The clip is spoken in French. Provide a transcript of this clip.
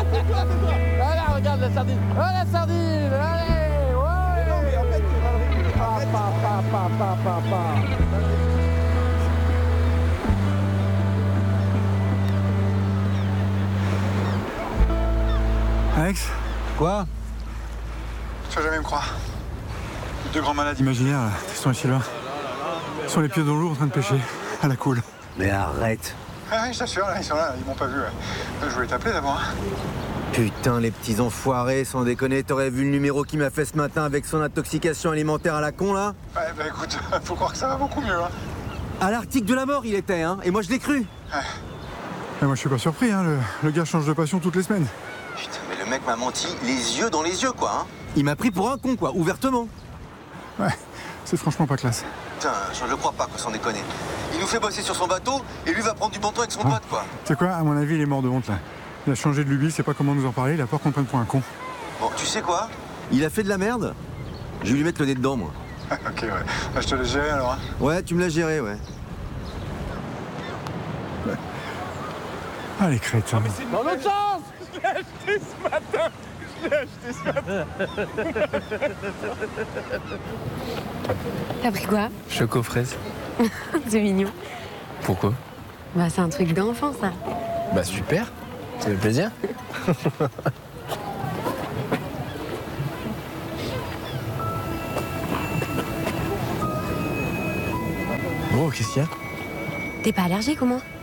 Allez, regarde la sardine. Oh, la sardine. Allez, ouais. Non, mais en fait, Alex, Quoi? tu vas jamais me croire. Deux grands malades imaginaires, là, Tristan et Sylvain, sont les pieds dans l'eau en train de pêcher, à la cool. Mais arrête. Ah oui, je t'assure, là, ils sont là, ils m'ont pas vu. Ouais. Je voulais t'appeler d'abord. Hein. Putain, les petits enfoirés, sans déconner, t'aurais vu le numéro qu'il m'a fait ce matin avec son intoxication alimentaire à la con, là? Ouais, bah écoute, faut croire que ça va beaucoup mieux. Hein. À l'article de la mort, il était, hein, et moi je l'ai cru. Et moi, je suis pas surpris, hein, le gars change de passion toutes les semaines. Putain, mais le mec m'a menti, les yeux dans les yeux, quoi, hein. Il m'a pris pour un con, quoi, ouvertement. Ouais, c'est franchement pas classe. Putain, je ne le crois pas, quoi, sans déconner. Il nous fait bosser sur son bateau, et lui va prendre du bon temps avec son pote, quoi. Tu sais quoi, à mon avis, il est mort de honte, là. Il a changé de lubie, il sait pas comment nous en parler, il a peur qu'on le prenne pour un con. Bon, tu sais quoi? Il a fait de la merde. Je vais lui mettre le nez dedans, moi. Ok, ouais. Bah, je te laisse gérer, alors. Hein. Ouais, tu me l'as géré, ouais. Ah, les crétins. Dans l'autre sens. T'as pris quoi? Choco fraise. C'est mignon. Pourquoi? Bah, c'est un truc d'enfant, ça. Bah super, ça fait plaisir. Bon, qu'est-ce qu'il y a? T'es pas allergique, au moins?